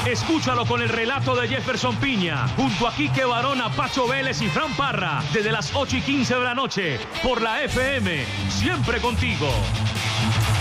Escúchalo con el relato de Jefferson Piña, junto a Quique Barona, Pacho Vélez y Fran Parra, desde las 8:15 de la noche, por la FM, siempre contigo.